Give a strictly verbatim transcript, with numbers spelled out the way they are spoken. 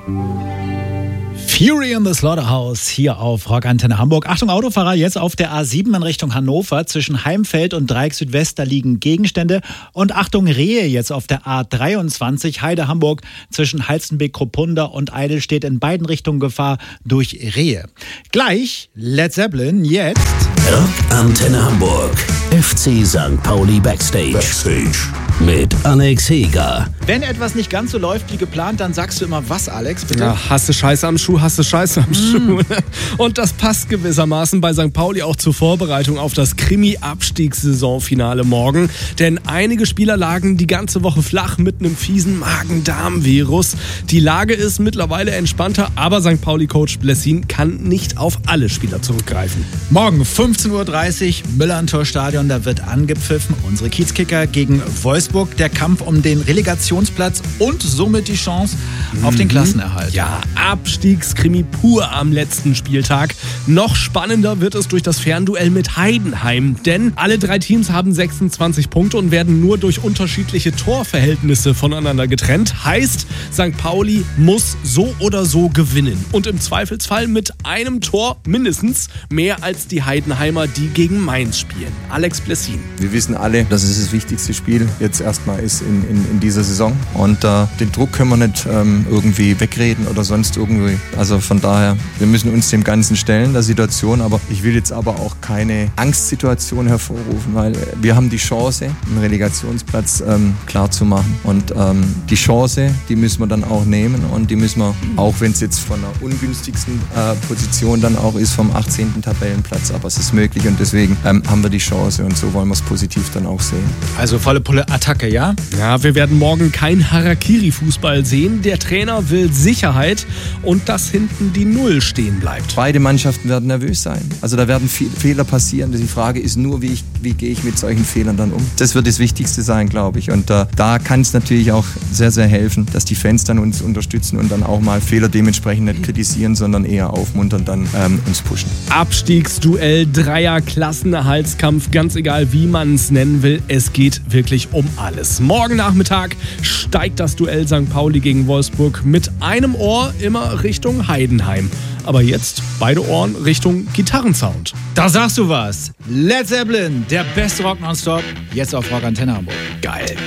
Fury in the Slaughterhouse hier auf Rock Antenne Hamburg. Achtung Autofahrer, jetzt auf der A sieben in Richtung Hannover. Zwischen Heimfeld und Dreieck Südwest, da liegen Gegenstände. Und Achtung Rehe jetzt auf der A dreiundzwanzig Heide Hamburg. Zwischen Halstenbeck, Kruppunda und Eidel steht in beiden Richtungen Gefahr durch Rehe. Gleich Led Zeppelin, jetzt Rock Antenne Hamburg. F C Sankt Pauli Backstage. Backstage. Mit Alex Heger. Wenn etwas nicht ganz so läuft wie geplant, dann sagst du immer was, Alex, bitte? Ja, hast du Scheiße am Schuh, hast du Scheiße am mm. Schuh. Und das passt gewissermaßen bei Sankt Pauli auch zur Vorbereitung auf das Krimi-Abstiegssaisonfinale morgen. Denn einige Spieler lagen die ganze Woche flach mit einem fiesen Magen-Darm-Virus. Die Lage ist mittlerweile entspannter, aber Sankt Pauli-Coach Blessin kann nicht auf alle Spieler zurückgreifen. Morgen fünfzehn Uhr dreißig, Müllerntor-Stadion, da wird angepfiffen. Unsere Kiezkicker gegen Wolfsburg. Der Kampf um den Relegationsplatz und somit die Chance auf den Klassenerhalt. Ja, Abstiegskrimi pur am letzten Spieltag. Noch spannender wird es durch das Fernduell mit Heidenheim, denn alle drei Teams haben sechsundzwanzig Punkte und werden nur durch unterschiedliche Torverhältnisse voneinander getrennt. Heißt, Sankt Pauli muss so oder so gewinnen und im Zweifelsfall mit einem Tor mindestens mehr als die Heidenheimer, die gegen Mainz spielen. Alex Blessin. Wir wissen alle, dass es das wichtigste Spiel jetzt erstmal ist in, in, in dieser Saison und äh, den Druck können wir nicht ähm, irgendwie wegreden oder sonst irgendwie. Also von daher, wir müssen uns dem Ganzen stellen, der Situation, aber ich will jetzt aber auch keine Angstsituation hervorrufen, weil wir haben die Chance, einen Relegationsplatz ähm, klar zu machen und ähm, die Chance, die müssen wir dann auch nehmen und die müssen wir, auch wenn es jetzt von der ungünstigsten äh, Position dann auch ist, vom achtzehnten Tabellenplatz, aber es ist möglich und deswegen ähm, haben wir die Chance und so wollen wir es positiv dann auch sehen. Also volle Pulle Attacke, ja? Ja, wir werden morgen kein Harakiri-Fußball sehen. Der Trainer will Sicherheit und dass hinten die Null stehen bleibt. Beide Mannschaften werden nervös sein. Also da werden viele Fehler passieren. Die Frage ist nur, wie, ich, wie gehe ich mit solchen Fehlern dann um? Das wird das Wichtigste sein, glaube ich. Und äh, da kann es natürlich auch sehr, sehr helfen, dass die Fans dann uns unterstützen und dann auch mal Fehler dementsprechend nicht kritisieren, sondern eher aufmuntern, dann ähm, uns pushen. Abstiegsduell, Dreier, Klassenerhaltskampf, ganz egal wie man es nennen will. Es geht wirklich um alles. Morgen Nachmittag steigt das Duell Sankt Pauli gegen Wolfsburg mit einem Ohr immer Richtung Heidenheim. Aber jetzt beide Ohren Richtung Gitarrensound. Da sagst du was. Led Zeppelin, der beste Rock nonstop, jetzt auf Rock Antenne Hamburg. Geil.